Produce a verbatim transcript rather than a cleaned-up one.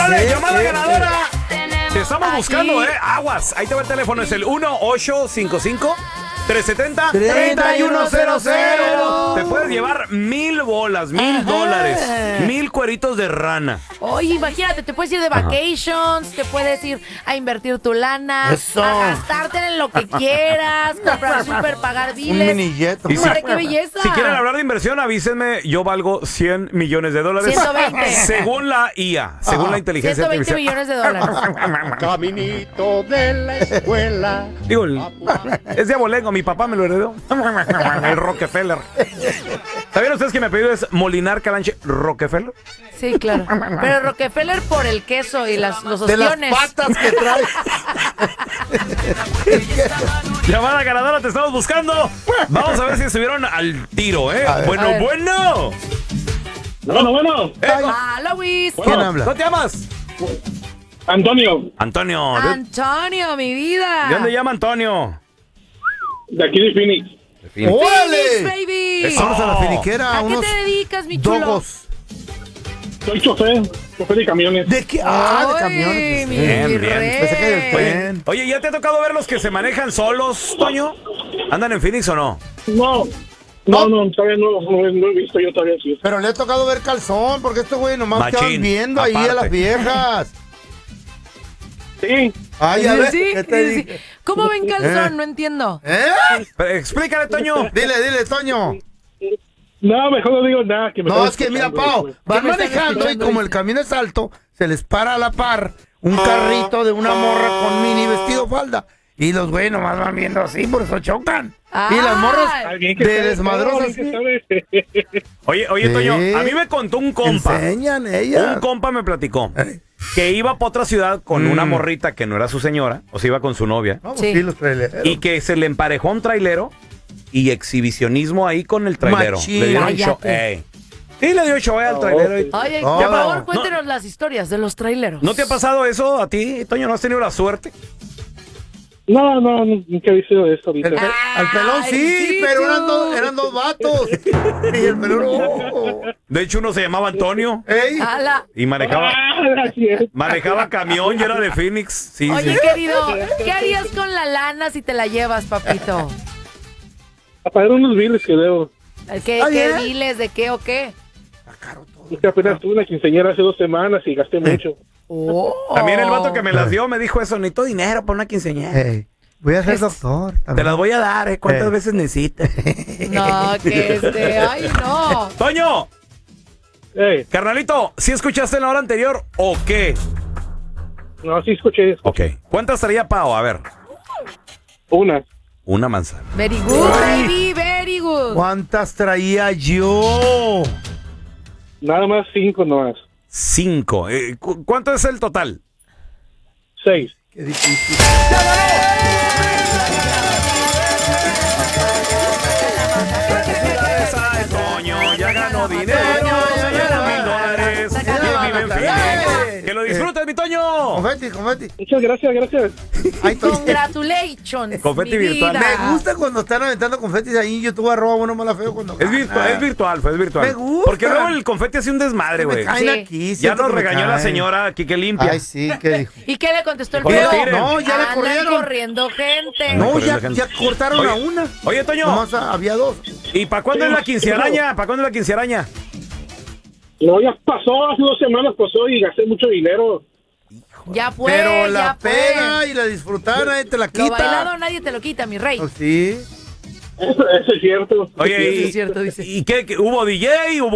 Dale, llamada ganadora. Te estamos buscando, ¿eh? Aguas. Ahí te va el teléfono. Es el uno ocho cinco cinco, tres siete cero, tres uno cero cero. Te puedes llevar mil bolas, mil Ajá. dólares, mil cueritos de rana. Oye, imagínate, te puedes ir de vacations, te puedes ir a invertir tu lana, Eso. a gastarte en lo que quieras, comprar súper, pagar biles. Un mini jet. Y si- Hombre, qué belleza. Si quieren hablar de inversión, avísenme. Yo valgo cien millones de dólares. ciento veinte. Según la I A, según la inteligencia ciento veinte artificial. millones de dólares. Caminito de la escuela. Digo, el- es de abolengo, mi papá me lo heredó. El Rockefeller. ¿Sabían ustedes que mi apellido es Molinar Calanche Rockefeller? Sí, claro. Pero Rockefeller por el queso y las, los De las ostiones. patas que trae. Llamada ganadora, te estamos buscando. Vamos a ver si estuvieron al tiro, ¿eh? A ver. Bueno, A ver. bueno. Bueno, bueno. ¡Hola, Luis! ¿Quién habla? ¿Cómo te llamas? Antonio, Antonio. ¿De, Antonio, mi vida. ¿de dónde llama Antonio? de aquí de Phoenix. Phoenix, ¡Órale! baby. Eso. Vamos a la finiquera. ¿A qué unos te dedicas, mi chulo? dogos. Soy chofer, chofer de camiones. ¿De qué? Ah, de Ay, camiones. mi Bien, bien. rey. Pensé que del Oye, tren. oye, ¿ya te ha tocado ver los que se manejan solos, Toño? ¿Andan en Phoenix o no? No, no, no, todavía no, no, no he visto yo todavía así. Pero le ha tocado ver calzón, porque estos güey nomás Machín, estaban viendo ahí a aparte. las viejas. Sí, Ay, a ver, Sí, ¿qué te sí, sí. dije? ¿Cómo ven calzón? ¿Eh? No entiendo. ¿Eh? Pero explícale, Toño. Dile, dile, Toño. no, mejor no digo nada. Que me No, están es que mira, escuchando, Pau, güey. van me están manejando y escuchando, como el dice. camino es alto, se les para a la par un carrito de una morra con mini vestido falda. Y los güeyes nomás van viendo así, por eso chocan. Y las morras Ay. Alguien que de sabe, desmadrosas. alguien que sabe. Oye, oye, Sí. Toño, a mí me contó un compa. Enseñan ellas. Un compa me platicó Ey. que iba para otra ciudad con Mm. una morrita que no era su señora, o sea, iba con su novia, No, pues Sí. sí, los traileros. y que se le emparejó un trailero y exhibicionismo ahí con el trailero. Machín. Le dieron Cállate. show. Ey. Sí, le dio show al trailero. y- Oye, No, por no, favor, no. cuéntenos las historias de los traileros. ¿No te ha pasado eso a ti, Toño? ¿No has tenido la suerte? No, no, nunca he visto esto ahorita. El pe- al pelón sí, Ay, pero tú. eran dos, eran dos vatos. Y el pelón no. De hecho, uno se llamaba Antonio Ey, Ala. y manejaba, Ah, así es. manejaba camión y era de Phoenix. Sí, Oye, sí. querido, ¿qué harías con la lana si te la llevas, papito? A pagar unos biles que debo. ¿Qué, Ah, qué ¿ya? biles? ¿De qué o qué? Es que apenas tuve una quinceañera hace dos semanas y gasté mucho. Oh. También el vato que me las dio me dijo eso, necesito dinero para una quinceañera. ey, voy a ser doctor. Te las voy a dar, ¿eh? ¿Cuántas Eh. veces necesitas? No, que este, ay, no. Toño, Ey, carnalito, ¿sí escuchaste en la hora anterior o qué? no, sí escuché eso. Ok. ¿Cuántas traía Pau? A ver. Una. Una manzana. Very good, baby, very good. ¿Cuántas traía yo? Nada más cinco nomás. Cinco. Eh, cu- ¿Cuánto es el total? Seis. Qué difícil. Toño ya ganó dinero, ya ganó mil dólares. Y él vive en Phoenix. Que lo disfrutes, mi Toño. Confeti, confeti. Muchas gracias, gracias. Ay, Toño. Congratulations. Confeti mi virtual. vida. Me gusta cuando están aventando confetis ahí en YouTube, arroba bueno mala feo cuando Es virtual, es virtual, fue es virtual. Me gusta. Porque luego el confeti hace un desmadre, me güey. caen Sí. aquí. Ya siento nos que me regañó la caen. señora Quique Limpia. Ay, sí, ¿qué dijo? ¿Y qué le contestó el Pues feo? no tiren. No, ya le Andan corrieron. corriendo gente. No, corriendo ya, gente. ya cortaron Oye, a una. Oye, Toño, Nomás había dos. ¿y para cuándo es la quincearaña? ¿Para cuándo es la quincearaña? No, ya pasó, hace dos semanas pasó y gasté mucho dinero. Ya fue, Pero ya la fue. pega y la disfrutar, nadie te la Lo bailado quita. nadie te lo quita, mi rey. Pues sí. Eso, eso es cierto. Oye, Sí, y, es cierto, dice. ¿y qué, qué? ¿Hubo D J? ¿Hubo